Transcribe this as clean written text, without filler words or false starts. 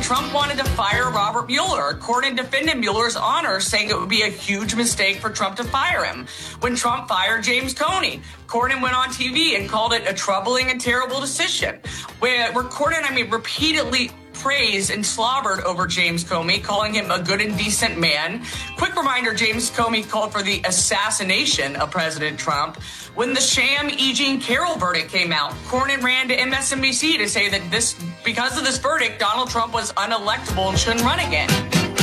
Trump wanted to fire Robert Mueller. Cornyn defended Mueller's honor, saying it would be a huge mistake for Trump to fire him. When Trump fired James Comey, Cornyn went on TV and called it a troubling and terrible decision. Where Cornyn, repeatedly praised and slobbered over James Comey, calling him a good and decent man. Quick reminder, James Comey called for the assassination of President Trump. When the sham E. Jean Carroll verdict came out, Cornyn ran to MSNBC to say that because of this verdict, Donald Trump was unelectable and shouldn't run again.